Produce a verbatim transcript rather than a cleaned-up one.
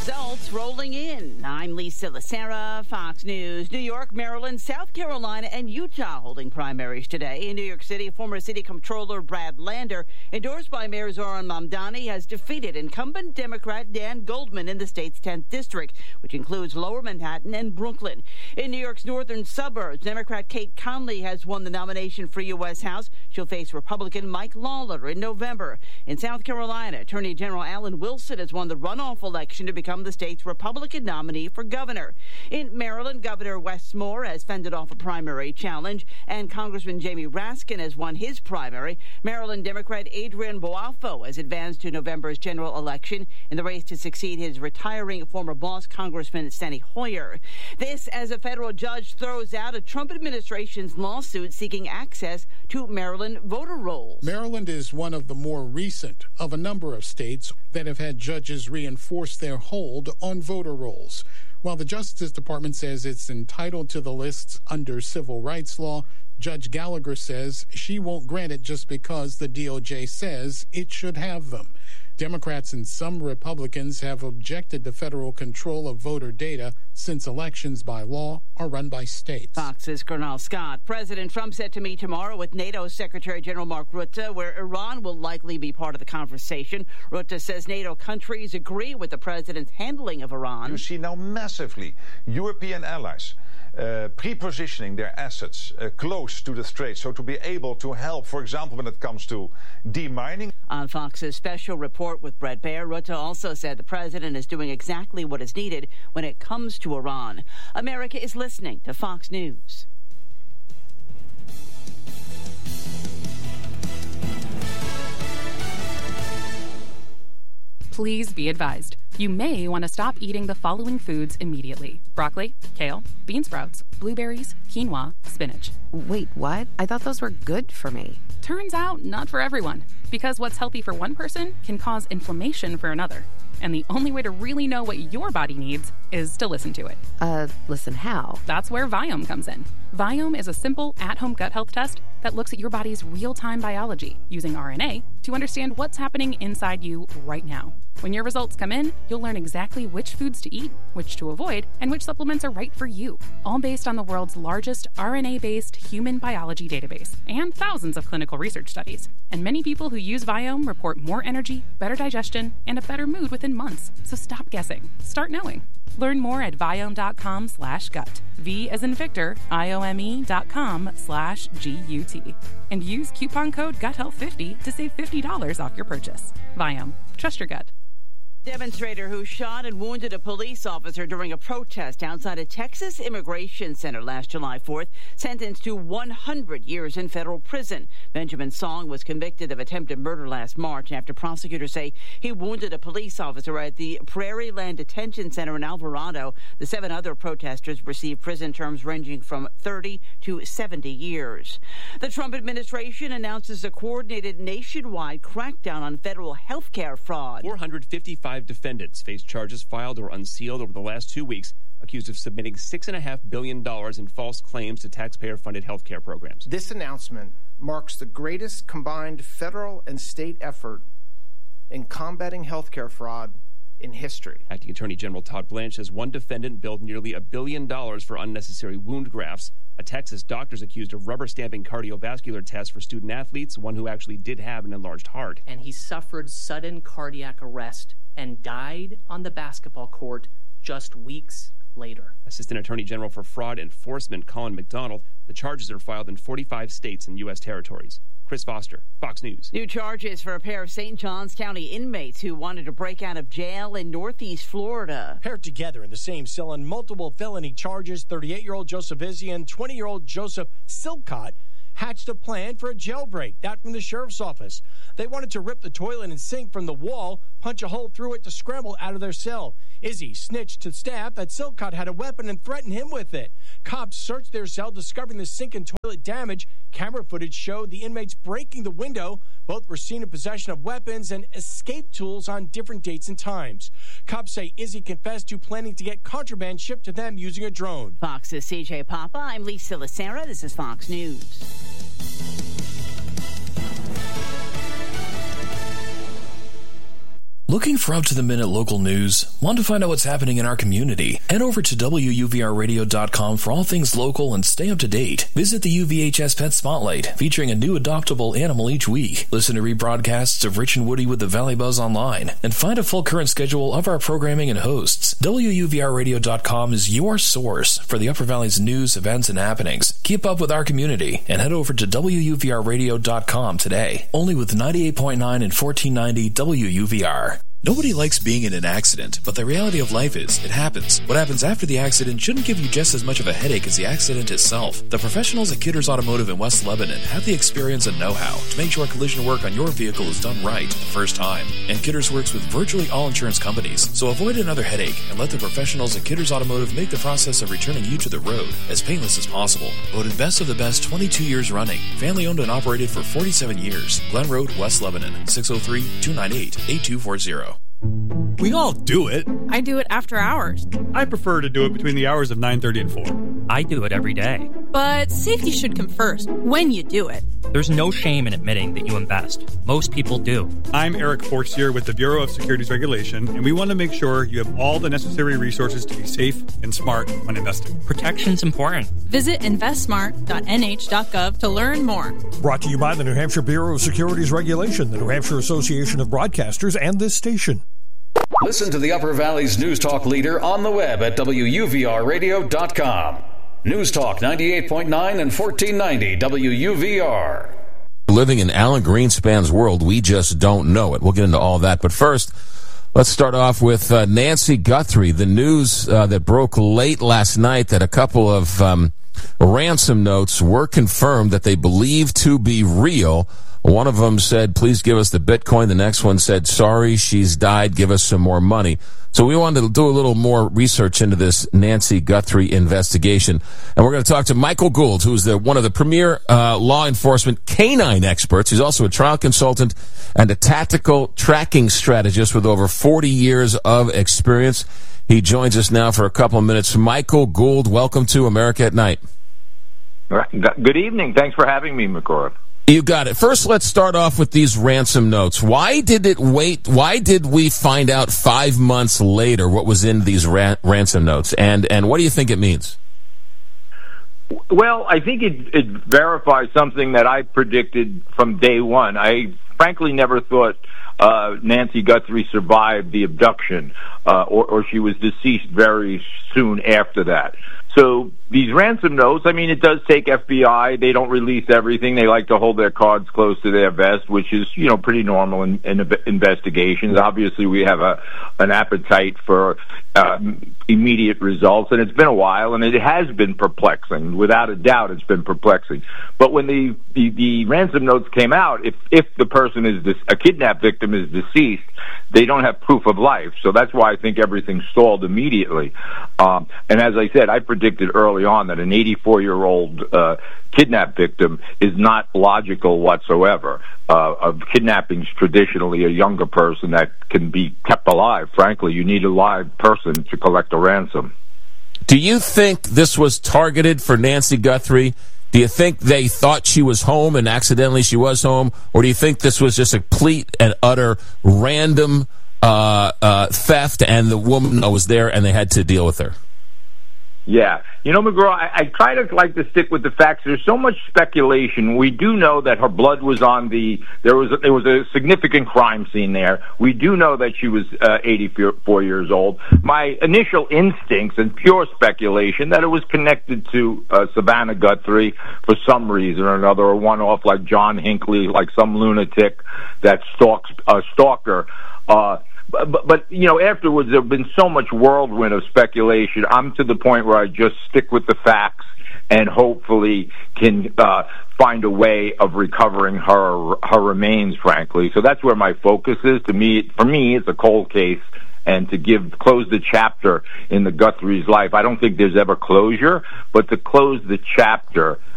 results rolling in. I'm Lisa Lacera, Fox News. New York, Maryland, South Carolina, and Utah holding primaries today. In New York City, former city comptroller Brad Lander, endorsed by Mayor Zohran Mamdani, has defeated incumbent Democrat Dan Goldman in the state's tenth district, which includes Lower Manhattan and Brooklyn. In New York's northern suburbs, Democrat Kate Conley has won the nomination for U S House. She'll face Republican Mike Lawler in November. In South Carolina, Attorney General Alan Wilson has won the runoff election to become the state's Republican nominee for governor. In Maryland, Governor Wes Moore has fended off a primary challenge, and Congressman Jamie Raskin has won his primary. Maryland Democrat Adrian Boafo has advanced to November's general election in the race to succeed his retiring former boss, Congressman Steny Hoyer. This as a federal judge throws out a Trump administration's lawsuit seeking access to Maryland voter rolls. Maryland is one of the more recent of a number of states that have had judges reinforce their hold on voter rolls. While the Justice Department says it's entitled to the lists under civil rights law, Judge Gallagher says she won't grant it just because the D O J says it should have them. Democrats and some Republicans have objected to federal control of voter data since elections by law are run by states. Fox's Cornell Scott. President Trump set to meet tomorrow with NATO Secretary General Mark Rutte, where Iran will likely be part of the conversation. Rutte says NATO countries agree with the president's handling of Iran. You see now massively European allies Uh, pre-positioning their assets uh, close to the Strait, so to be able to help, for example, when it comes to demining. On Fox's special report with Brett Baer, Rutte also said the president is doing exactly what is needed when it comes to Iran. America is listening to Fox News. Please be advised. You may want to stop eating the following foods immediately. Broccoli, kale, bean sprouts, blueberries, quinoa, spinach. Wait, what? I thought those were good for me. Turns out, not for everyone. Because what's healthy for one person can cause inflammation for another. And the only way to really know what your body needs is to listen to it. Uh, listen how? That's where Viome comes in. Viome is a simple, at-home gut health test that looks at your body's real-time biology using R N A to understand what's happening inside you right now. When your results come in, you'll learn exactly which foods to eat, which to avoid, and which supplements are right for you, all based on the world's largest R N A-based human biology database and thousands of clinical research studies. And many people who use Viome report more energy, better digestion, and a better mood within months. So stop guessing. Start knowing. Learn more at Viome.com slash gut. V as in Victor, I-O-M-E dot com slash G-U-T. And use coupon code gut health fifty to save fifty dollars off your purchase. Viome. Trust your gut. Demonstrator who shot and wounded a police officer during a protest outside a Texas immigration center last July fourth, sentenced to one hundred years in federal prison. Benjamin Song was convicted of attempted murder last March after prosecutors say he wounded a police officer at the Prairie Land Detention Center in Alvarado. The seven other protesters received prison terms ranging from thirty to seventy years. The Trump administration announces a coordinated nationwide crackdown on federal health care fraud. four hundred fifty-five defendants face charges filed or unsealed over the last two weeks, accused of submitting six point five billion dollars in false claims to taxpayer-funded health care programs. This announcement marks the greatest combined federal and state effort in combating health care fraud in history. Acting Attorney General Todd Blanche says one defendant billed nearly a billion dollars for unnecessary wound grafts. A Texas doctor's accused of rubber stamping cardiovascular tests for student athletes, one who actually did have an enlarged heart. And he suffered sudden cardiac arrest and died on the basketball court just weeks later. Assistant Attorney General for Fraud Enforcement Colin McDonald. The charges are filed in forty-five states and U S territories. Chris Foster, Fox News. New charges for a pair of Saint Johns County inmates who wanted to break out of jail in Northeast Florida. Paired together in the same cell on multiple felony charges, thirty-eight-year-old Joseph Izzy and twenty-year-old Joseph Silcott hatched a plan for a jailbreak. That from the sheriff's office. They wanted to rip the toilet and sink from the wall, punch a hole through it to scramble out of their cell. Izzy snitched to staff that Silcott had a weapon and threatened him with it. Cops searched their cell, discovering the sink and toilet damage. Camera footage showed the inmates breaking the window. Both were seen in possession of weapons and escape tools on different dates and times. Cops say Izzy confessed to planning to get contraband shipped to them using a drone. Fox's C J Papa, I'm Lisa Lacera. This is Fox News. Looking for up-to-the-minute local news? Want to find out what's happening in our community? Head over to W U V R radio dot com for all things local and stay up to date. Visit the U V H S Pet Spotlight, featuring a new adoptable animal each week. Listen to rebroadcasts of Rich and Woody with the Valley Buzz online, and find a full current schedule of our programming and hosts. W U V R radio dot com is your source for the Upper Valley's news, events, and happenings. Keep up with our community and head over to W U V R radio dot com today. Only with ninety-eight point nine and fourteen ninety W U V R. Nobody likes being in an accident, but the reality of life is, it happens. What happens after the accident shouldn't give you just as much of a headache as the accident itself. The professionals at Kidders Automotive in West Lebanon have the experience and know-how to make sure collision work on your vehicle is done right the first time. And Kidders works with virtually all insurance companies, so avoid another headache and let the professionals at Kidders Automotive make the process of returning you to the road as painless as possible. Voted best of the best twenty-two years running. Family owned and operated for forty-seven years. Glen Road, West Lebanon, six oh three, two nine eight, eight two four zero. We all do it. I do it after hours. I prefer to do it between the hours of nine thirty and four. I do it every day. But safety should come first when you do it. There's no shame in admitting that you invest. Most people do. I'm Eric Forstier with the Bureau of Securities Regulation, and we want to make sure you have all the necessary resources to be safe and smart when investing. Protection's important. Visit invest smart dot N H dot gov to learn more. Brought to you by the New Hampshire Bureau of Securities Regulation, the New Hampshire Association of Broadcasters, and this station. Listen to the Upper Valley's News Talk leader on the web at W U V R radio dot com. News Talk ninety-eight point nine and fourteen ninety W U V R. Living in Alan Greenspan's world, we just don't know it. We'll get into all that. But first, let's start off with uh, Nancy Guthrie. The news uh, that broke late last night that a couple of um, ransom notes were confirmed that they believe to be real. One of them said, please give us the Bitcoin. The next one said, sorry, she's died. Give us some more money. So we wanted to do a little more research into this Nancy Guthrie investigation. And we're going to talk to Michael Gould, who's the, one of the premier uh, law enforcement canine experts. He's also a trial consultant and a tactical tracking strategist with over forty years of experience. He joins us now for a couple of minutes. Michael Gould, welcome to America at Night. Good evening. Thanks for having me, McCord. You got it. First, let's start off with these ransom notes. Why did it wait? Why did we find out five months later what was in these ran- ransom notes? And and what do you think it means? Well, I think it, it verifies something that I predicted from day one. I frankly never thought uh, Nancy Guthrie survived the abduction, uh, or, or she was deceased very soon after that. So these ransom notes, I mean, it does take F B I. They don't release everything. They like to hold their cards close to their vest, which is, you know, pretty normal in, in investigations. Obviously, we have a an appetite for um, immediate results, and it's been a while, and it has been perplexing. Without a doubt, it's been perplexing. But when the, the, the ransom notes came out, if, if the person is, this, a kidnapped victim is deceased, they don't have proof of life. So that's why I think everything stalled immediately. Um, and as I said, I predicted early on that an eighty-four-year-old uh, kidnapped victim is not logical whatsoever. Uh, of kidnapping is traditionally a younger person that can be kept alive. Frankly, you need a live person to collect a ransom. Do you think this was targeted for Nancy Guthrie? Do you think they thought she was home and accidentally she was home? Or do you think this was just a complete and utter random uh, uh, theft and the woman was there and they had to deal with her? Yeah. You know, McGraw, I, I try to like to stick with the facts. There's so much speculation. We do know that her blood was on the, there was a, there was a significant crime scene there. We do know that she was uh, eighty-four years old. My initial instincts and pure speculation that it was connected to uh, Savannah Guthrie for some reason or another, or one-off like John Hinckley, like some lunatic that stalks a uh, stalker. Uh, But, but, you know, afterwards there have been so much whirlwind of speculation. I'm to the point where I just stick with the facts and hopefully can uh, find a way of recovering her her remains, frankly. So that's where my focus is. To me, for me, it's a cold case. And to give close the chapter in the Guthrie's life, I don't think there's ever closure, but to close the chapter